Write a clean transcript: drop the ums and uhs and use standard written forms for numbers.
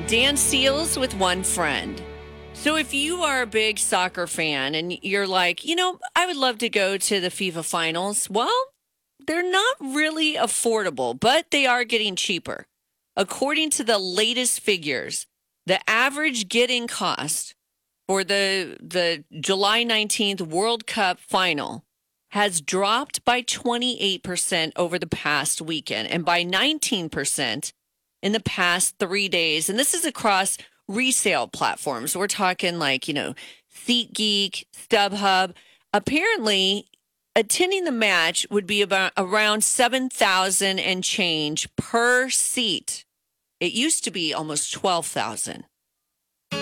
Dan Seals with One Friend. So, if you are a big soccer fan and you're like, I would love to go to the FIFA finals, well, they're not really affordable, but they are getting cheaper. According to the latest figures, the average get in cost for the July 19th World Cup final has dropped by 28% over the past weekend and by 19% in the past 3 days. And this is across resale platforms. We're talking like, SeatGeek, StubHub. Apparently, attending the match would be about around 7,000 and change per seat. It used to be almost 12,000.